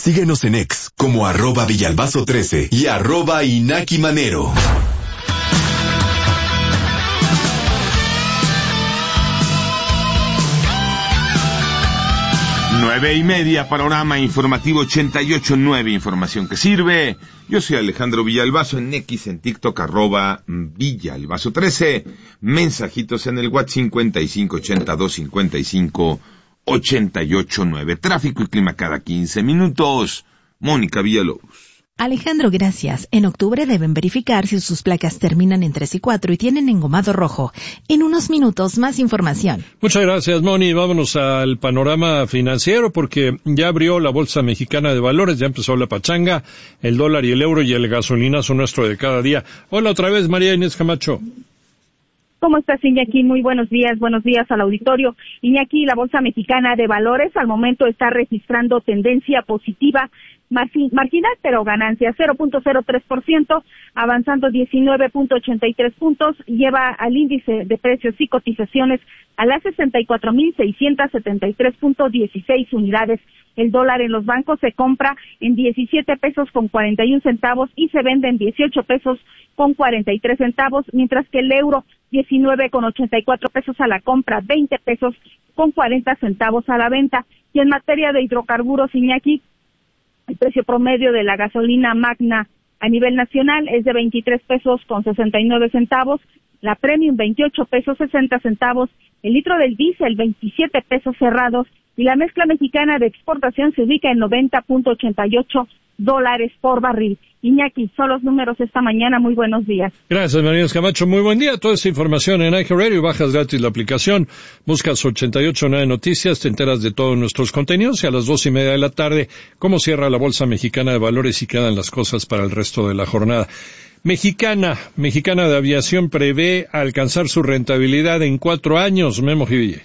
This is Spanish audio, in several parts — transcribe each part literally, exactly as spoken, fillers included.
Síguenos en X como arroba Villalbazo trece y arroba Inaki Manero. Nueve y media, panorama informativo ochenta y ocho nueve, información que sirve. Yo soy Alejandro Villalbazo, en X, en TikTok, arroba Villalbazo trece. Mensajitos en el WhatsApp cincuenta y cinco ochenta y dos cincuenta y cinco ochenta y ocho nueve. Tráfico y clima cada quince minutos. Mónica Villalobos. Alejandro, gracias. En octubre deben verificar si sus placas terminan en tres y cuatro y tienen engomado rojo. En unos minutos, más información. Muchas gracias, Moni. Vámonos al panorama financiero porque ya abrió la Bolsa Mexicana de Valores, ya empezó la pachanga, el dólar y el euro y el gasolinazo nuestro de cada día. Hola otra vez, María Inés Camacho. ¿Cómo estás, Iñaki? Muy buenos días, buenos días al auditorio. Iñaki, la Bolsa Mexicana de Valores al momento está registrando tendencia positiva, marginal, pero ganancia cero punto cero tres por ciento, avanzando diecinueve punto ochenta y tres puntos, lleva al índice de precios y cotizaciones a las sesenta y cuatro mil seiscientos setenta y tres punto dieciséis unidades. El dólar en los bancos se compra en diecisiete pesos con cuarenta y un centavos y se vende en dieciocho pesos con cuarenta y tres centavos, mientras que el euro diecinueve con ochenta y cuatro pesos a la compra, veinte pesos con cuarenta centavos a la venta. Y en materia de hidrocarburos, Iñaki, el precio promedio de la gasolina magna a nivel nacional es de veintitrés pesos con sesenta y nueve centavos, la premium veintiocho pesos sesenta centavos, el litro del diésel veintisiete pesos cerrados y la mezcla mexicana de exportación se ubica en noventa punto ochenta y ocho dólares por barril. Iñaki, son los números esta mañana. Muy buenos días. Gracias, María Camacho. Muy buen día. Toda esta información en iHeartRadio. Bajas gratis la aplicación. Buscas ochenta y ocho nueve Noticias. Te enteras de todos nuestros contenidos. Y a las dos y media de la tarde, cómo cierra la Bolsa Mexicana de Valores y quedan las cosas para el resto de la jornada. Mexicana, Mexicana de Aviación prevé alcanzar su rentabilidad en cuatro años. Memo Jiville.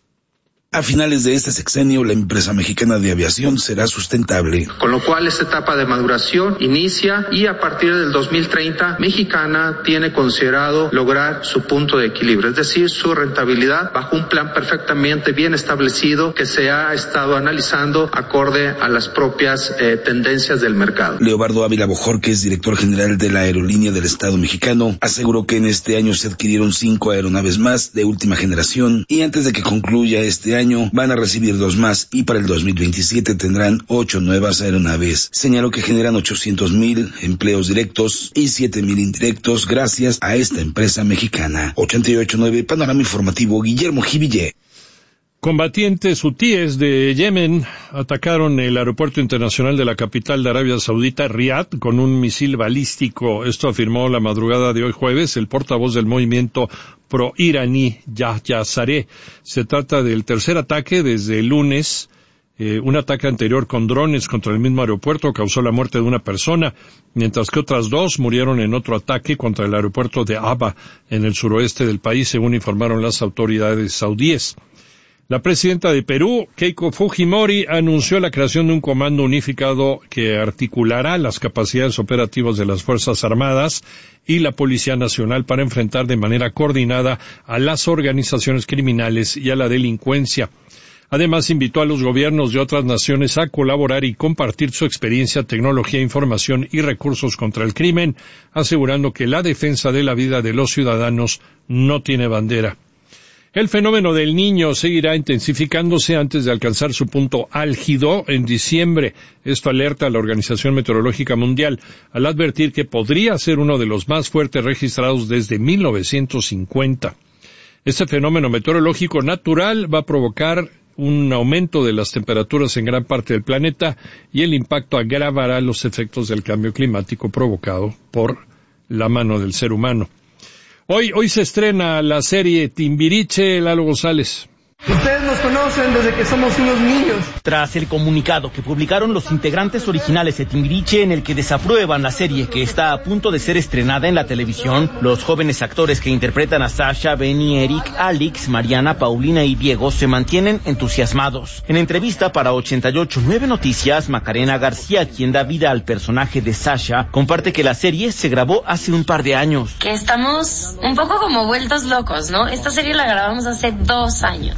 A finales de este sexenio, la empresa mexicana de aviación será sustentable. Con lo cual, esta etapa de maduración inicia y a partir del dos mil treinta, Mexicana tiene considerado lograr su punto de equilibrio, es decir, su rentabilidad bajo un plan perfectamente bien establecido que se ha estado analizando acorde a las propias eh, tendencias del mercado. Leobardo Ávila Bojorquez, director general de la Aerolínea del Estado Mexicano, aseguró que en este año se adquirieron cinco aeronaves más de última generación y antes de que concluya este año año van a recibir dos más y para el dos mil veintisiete tendrán ocho nuevas aeronaves. Señaló que generan ochocientos mil empleos directos y siete mil indirectos gracias a esta empresa mexicana. ochenta y ocho nueve Panorama Informativo, Guillermo Jiville. Combatientes hutíes de Yemen atacaron el aeropuerto internacional de la capital de Arabia Saudita, Riad, con un misil balístico. Esto afirmó la madrugada de hoy jueves el portavoz del movimiento pro-iraní Yahya Sareh. Se trata del tercer ataque desde el lunes. Eh, un ataque anterior con drones contra el mismo aeropuerto causó la muerte de una persona, mientras que otras dos murieron en otro ataque contra el aeropuerto de Aba, en el suroeste del país, según informaron las autoridades saudíes. La presidenta de Perú, Keiko Fujimori, anunció la creación de un comando unificado que articulará las capacidades operativas de las Fuerzas Armadas y la Policía Nacional para enfrentar de manera coordinada a las organizaciones criminales y a la delincuencia. Además, invitó a los gobiernos de otras naciones a colaborar y compartir su experiencia, tecnología, información y recursos contra el crimen, asegurando que la defensa de la vida de los ciudadanos no tiene bandera. El fenómeno del Niño seguirá intensificándose antes de alcanzar su punto álgido en diciembre. Esto alerta a la Organización Meteorológica Mundial al advertir que podría ser uno de los más fuertes registrados desde mil novecientos cincuenta. Este fenómeno meteorológico natural va a provocar un aumento de las temperaturas en gran parte del planeta y el impacto agravará los efectos del cambio climático provocado por la mano del ser humano. Hoy, hoy se estrena la serie Timbiriche, Lalo González. Ustedes nos conocen desde que somos unos niños. Tras el comunicado que publicaron los integrantes originales de Timbiriche en el que desaprueban la serie que está a punto de ser estrenada en la televisión, los jóvenes actores que interpretan a Sasha, Benny, Eric, Alex, Mariana, Paulina y Diego se mantienen entusiasmados. En entrevista para ochenta y ocho nueve Noticias, Macarena García, quien da vida al personaje de Sasha, comparte que la serie se grabó hace un par de años. Que estamos un poco como vueltos locos, ¿no? Esta serie la grabamos hace dos años.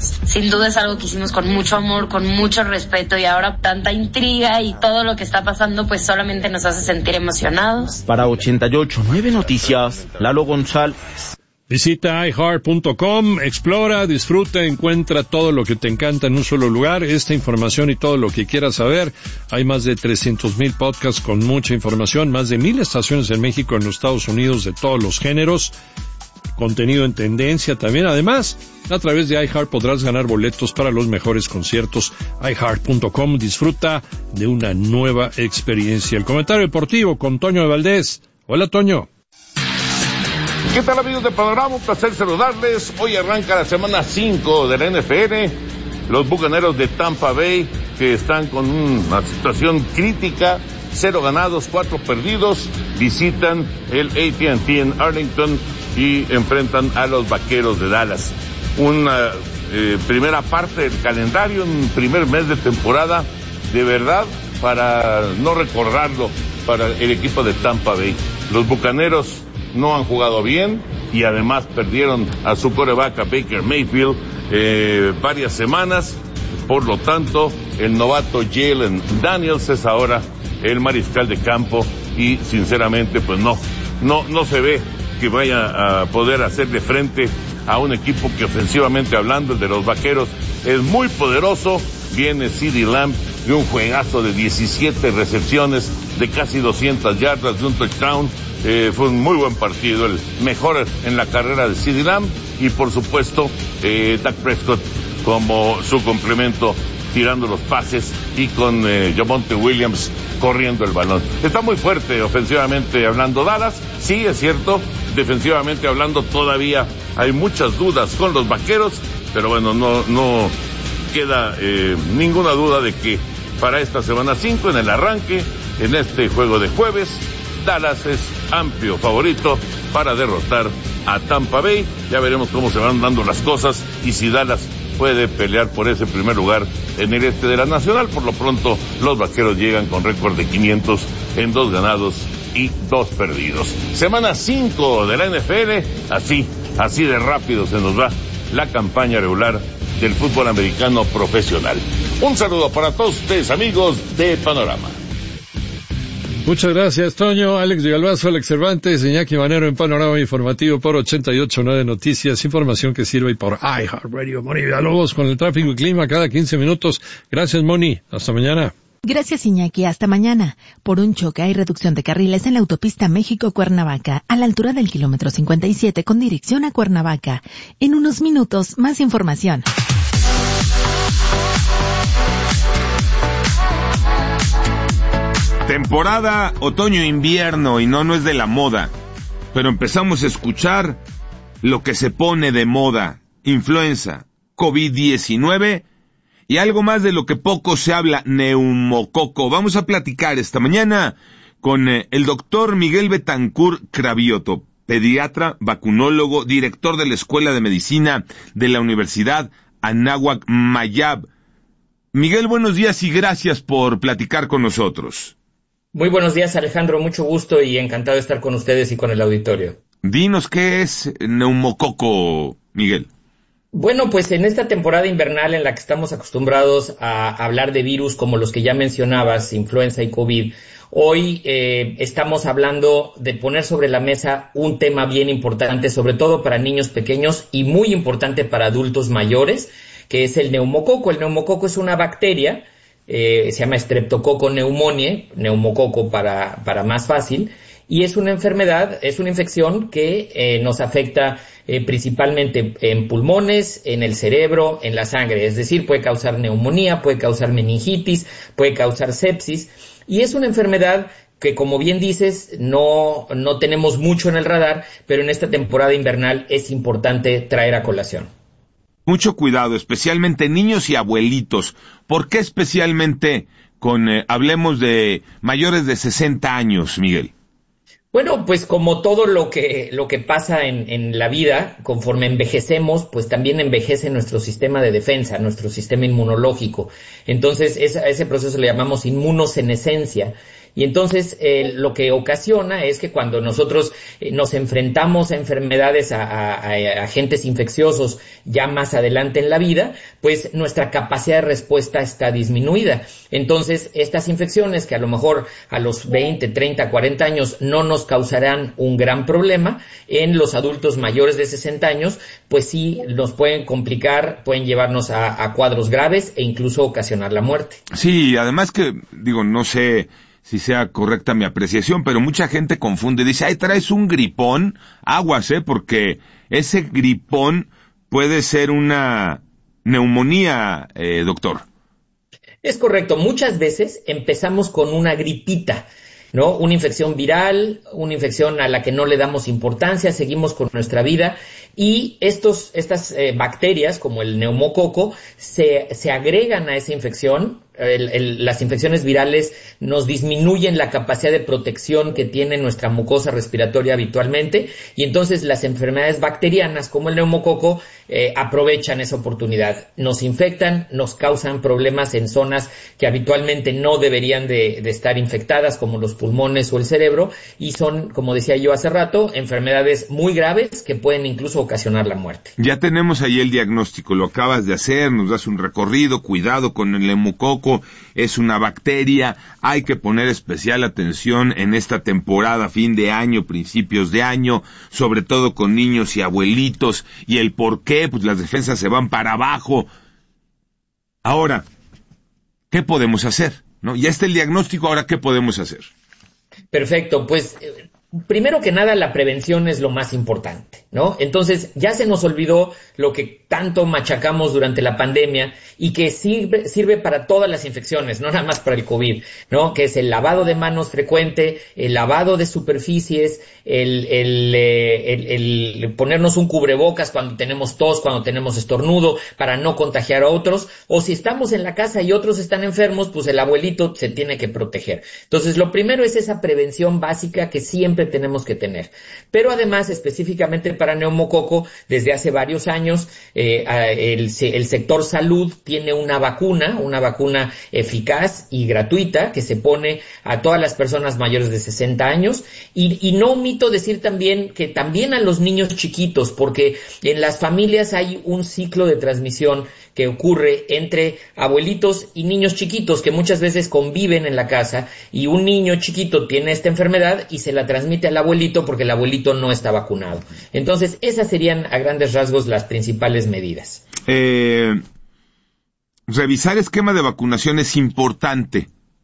pues sin duda es algo que hicimos con mucho amor, con mucho respeto, y ahora tanta intriga y todo lo que está pasando pues solamente nos hace sentir emocionados. Para ochenta y ocho punto nueve Noticias, Lalo González. Visita i heart punto com, explora, disfruta, encuentra todo lo que te encanta en un solo lugar, esta información y todo lo que quieras saber. Hay más de trescientos mil podcasts con mucha información, más de mil estaciones en México, en los Estados Unidos, de todos los géneros, contenido en tendencia también. Además, a través de iHeart podrás ganar boletos para los mejores conciertos. i heart punto com, disfruta de una nueva experiencia. El comentario deportivo con Toño de Valdés. Hola, Toño. ¿Qué tal, amigos de Panorama? Un placer saludarles. Hoy arranca la semana cinco de la N F L. Los Bucaneros de Tampa Bay, que están con una situación crítica, cero ganados, cuatro perdidos, visitan el A T and T en Arlington y enfrentan a los Vaqueros de Dallas. Una eh, primera parte del calendario, un primer mes de temporada, de verdad, para no recordarlo para el equipo de Tampa Bay. Los Bucaneros no han jugado bien y además perdieron a su quarterback, a Baker Mayfield, eh, varias semanas. Por lo tanto, el novato Jalen Daniels es ahora el mariscal de campo y sinceramente pues no, no, no se ve que vaya a poder hacerle frente a un equipo que ofensivamente hablando, el de los Vaqueros, es muy poderoso. Viene CeeDee Lamb de un juegazo de diecisiete recepciones, de casi doscientas yardas, de un touchdown. Eh, fue un muy buen partido, el mejor en la carrera de CeeDee Lamb, y por supuesto eh, Dak Prescott como su complemento, tirando los pases, y con eh, Javonte Williams corriendo el balón. Está muy fuerte ofensivamente hablando Dallas, sí es cierto, defensivamente hablando todavía hay muchas dudas con los Vaqueros, pero bueno, no, no queda eh, ninguna duda de que para esta semana cinco, en el arranque, en este juego de jueves, Dallas es amplio favorito para derrotar a Tampa Bay. Ya veremos cómo se van dando las cosas y si Dallas puede pelear por ese primer lugar en el este de la Nacional. Por lo pronto, los Vaqueros llegan con récord de quinientos en dos ganados y dos perdidos. Semana cinco de la N F L, así, así de rápido se nos va la campaña regular del fútbol americano profesional. Un saludo para todos ustedes, amigos de Panorama. Muchas gracias, Toño. Alex Villalbazo, Alex Cervantes, Iñaki Manero en Panorama Informativo por ochenta y ocho punto nueve Noticias, información que sirve, y por iHeartRadio. Moni Villalobos con el tráfico y clima cada quince minutos. Gracias, Moni. Hasta mañana. Gracias, Iñaki. Hasta mañana. Por un choque hay reducción de carriles en la autopista México-Cuernavaca, a la altura del kilómetro cincuenta y siete con dirección a Cuernavaca. En unos minutos, más información. Temporada otoño-invierno, y no, no es de la moda, pero empezamos a escuchar lo que se pone de moda: influenza, COVID diecinueve y algo más de lo que poco se habla, neumococo. Vamos a platicar esta mañana con eh, el doctor Miguel Betancourt Cravioto, pediatra, vacunólogo, director de la Escuela de Medicina de la Universidad Anáhuac Mayab. Miguel, buenos días y gracias por platicar con nosotros. Muy buenos días, Alejandro, mucho gusto y encantado de estar con ustedes y con el auditorio. Dinos, ¿qué es neumococo, Miguel? Bueno, pues en esta temporada invernal en la que estamos acostumbrados a hablar de virus como los que ya mencionabas, influenza y COVID, hoy eh, estamos hablando de poner sobre la mesa un tema bien importante, sobre todo para niños pequeños y muy importante para adultos mayores, que es el neumococo. El neumococo es una bacteria, Eh, se llama Streptococcus pneumoniae, neumococo para, para más fácil, y es una enfermedad, es una infección que eh, nos afecta eh, principalmente en pulmones, en el cerebro, en la sangre, es decir, puede causar neumonía, puede causar meningitis, puede causar sepsis, y es una enfermedad que, como bien dices, no, no tenemos mucho en el radar, pero en esta temporada invernal es importante traer a colación. Mucho cuidado, especialmente niños y abuelitos. ¿Por qué especialmente con, eh, hablemos de mayores de sesenta años, Miguel? Bueno, pues como todo lo que, lo que pasa en, en la vida, conforme envejecemos, pues también envejece nuestro sistema de defensa, nuestro sistema inmunológico. Entonces, es, a ese proceso le llamamos inmunosenescencia. Y entonces eh, lo que ocasiona es que cuando nosotros eh, nos enfrentamos a enfermedades, a, a, a agentes infecciosos ya más adelante en la vida, pues nuestra capacidad de respuesta está disminuida. Entonces estas infecciones que a lo mejor a los veinte, treinta, cuarenta años no nos causarán un gran problema, en los adultos mayores de sesenta años, pues sí nos pueden complicar, pueden llevarnos a, a cuadros graves e incluso ocasionar la muerte. Sí, además que, digo, no sé si sea correcta mi apreciación, pero mucha gente confunde, dice, ay, traes un gripón, aguas, eh, porque ese gripón puede ser una neumonía, eh, doctor. Es correcto, muchas veces empezamos con una gripita, ¿no? Una infección viral, una infección a la que no le damos importancia, seguimos con nuestra vida y estos, estas eh, bacterias como el neumococo se, se agregan a esa infección. El, el, las infecciones virales nos disminuyen la capacidad de protección que tiene nuestra mucosa respiratoria habitualmente y entonces las enfermedades bacterianas como el neumococo eh, aprovechan esa oportunidad. Nos infectan, nos causan problemas en zonas que habitualmente no deberían de, de estar infectadas como los pulmones o el cerebro y son, como decía yo hace rato, enfermedades muy graves que pueden incluso ocasionar la muerte. Ya tenemos ahí el diagnóstico, lo acabas de hacer, nos das un recorrido, cuidado con el neumococo. Es una bacteria, hay que poner especial atención en esta temporada, fin de año, principios de año, sobre todo con niños y abuelitos, y el por qué, pues las defensas se van para abajo. Ahora, ¿qué podemos hacer? ¿No? Ya está el diagnóstico, ahora, ¿qué podemos hacer? Perfecto, pues primero que nada la prevención es lo más importante, ¿no? Entonces ya se nos olvidó lo que tanto machacamos durante la pandemia y que sirve, sirve para todas las infecciones, no nada más para el COVID, ¿no? Que es el lavado de manos frecuente, el lavado de superficies, el, el, el, el, el ponernos un cubrebocas cuando tenemos tos, cuando tenemos estornudo, para no contagiar a otros, o si estamos en la casa y otros están enfermos, pues el abuelito se tiene que proteger. Entonces lo primero es esa prevención básica que siempre tenemos que tener. Pero además, específicamente para neumococo, desde hace varios años, eh, el, el sector salud tiene una vacuna, una vacuna eficaz y gratuita que se pone a todas las personas mayores de sesenta años y, y no omito decir también que también a los niños chiquitos, porque en las familias hay un ciclo de transmisión que ocurre entre abuelitos y niños chiquitos que muchas veces conviven en la casa y un niño chiquito tiene esta enfermedad y se la transmite al abuelito porque el abuelito no está vacunado. Entonces, esas serían a grandes rasgos las principales medidas. Eh, revisar esquema de vacunación es importante.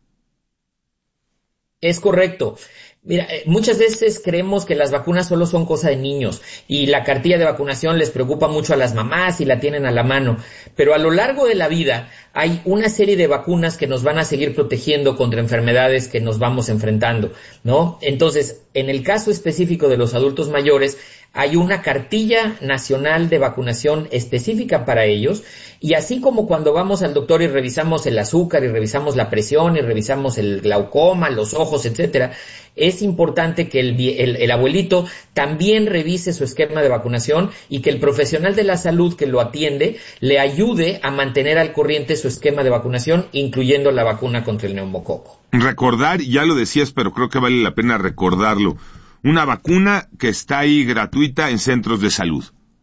Es correcto. Mira, muchas veces creemos que las vacunas solo son cosa de niños y la cartilla de vacunación les preocupa mucho a las mamás y la tienen a la mano, pero a lo largo de la vida hay una serie de vacunas que nos van a seguir protegiendo contra enfermedades que nos vamos enfrentando, ¿no? Entonces, en el caso específico de los adultos mayores, hay una cartilla nacional de vacunación específica para ellos y así como cuando vamos al doctor y revisamos el azúcar y revisamos la presión y revisamos el glaucoma, los ojos, etcétera, es importante que el, el, el abuelito también revise su esquema de vacunación y que el profesional de la salud que lo atiende le ayude a mantener al corriente su esquema de vacunación, incluyendo la vacuna contra el neumococo. Recordar, ya lo decías, pero creo que vale la pena recordarlo, una vacuna que está ahí gratuita en centros de salud.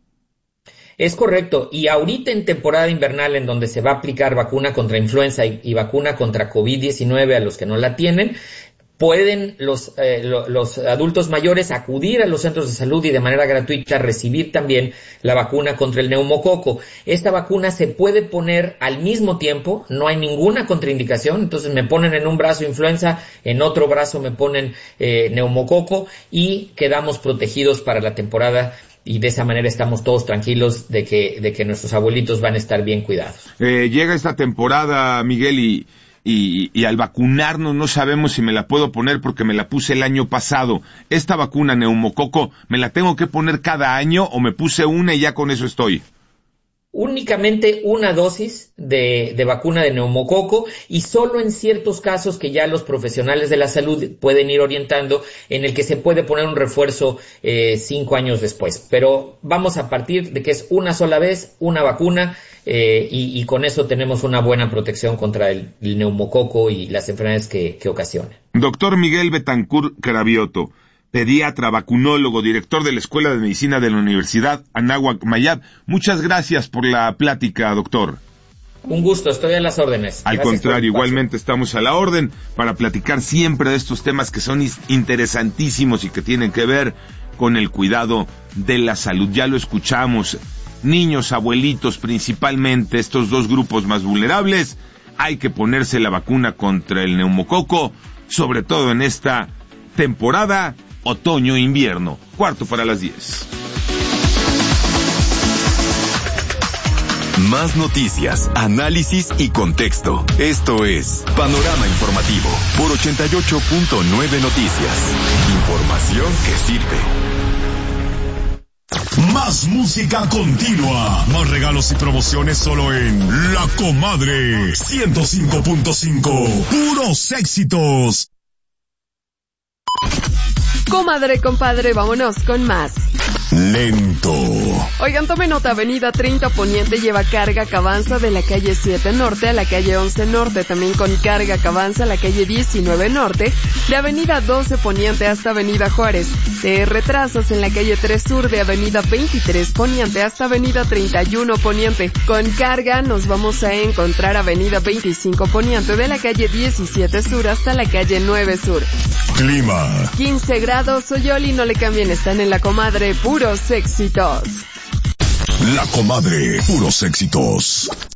Es correcto, y ahorita en temporada invernal en donde se va a aplicar vacuna contra influenza y, y vacuna contra COVID diecinueve a los que no la tienen, pueden los, eh, lo, los adultos mayores acudir a los centros de salud y de manera gratuita recibir también la vacuna contra el neumococo. Esta vacuna se puede poner al mismo tiempo, no hay ninguna contraindicación, entonces me ponen en un brazo influenza, en otro brazo me ponen eh, neumococo y quedamos protegidos para la temporada y de esa manera estamos todos tranquilos de que, de que nuestros abuelitos van a estar bien cuidados. Eh, llega esta temporada, Miguel, y... Y, y al vacunarnos no sabemos si me la puedo poner porque me la puse el año pasado. ¿Esta vacuna neumococo me la tengo que poner cada año o me puse una y ya con eso estoy? Únicamente una dosis de, de vacuna de neumococo y solo en ciertos casos que ya los profesionales de la salud pueden ir orientando en el que se puede poner un refuerzo eh, cinco años después. Pero vamos a partir de que es una sola vez, una vacuna eh, y, y con eso tenemos una buena protección contra el, el neumococo y las enfermedades que, que ocasionan. Doctor Miguel Betancourt Cravioto, pediatra, vacunólogo, director de la Escuela de Medicina de la Universidad Anáhuac Mayab. Muchas gracias por la plática, doctor. Un gusto, estoy a las órdenes. Al Gracias contrario, igualmente estamos a la orden para platicar siempre de estos temas que son interesantísimos y que tienen que ver con el cuidado de la salud. Ya lo escuchamos, niños, abuelitos, principalmente estos dos grupos más vulnerables. Hay que ponerse la vacuna contra el neumococo, sobre todo en esta temporada otoño-invierno. Cuarto para las diez. Más noticias, análisis y contexto. Esto es Panorama Informativo por ochenta y ocho punto nueve Noticias. Información que sirve. Más música continua. Más regalos y promociones solo en La Comadre. ciento cinco punto cinco. Puros éxitos. Comadre, compadre, vámonos con más. Lento. Oigan, tome nota, avenida treinta Poniente lleva carga que avanza de la calle siete Norte a la calle once Norte, también con carga que avanza a la calle diecinueve Norte, de avenida doce Poniente hasta avenida Juárez, de retrasos en la calle tres Sur, de avenida veintitrés Poniente hasta avenida treinta y uno Poniente. Con carga nos vamos a encontrar avenida veinticinco Poniente, de la calle diecisiete Sur hasta la calle nueve Sur. Clima. quince grados, Soyoli, no le cambien, están en La Comadre, puros éxitos. La Comadre, puros éxitos.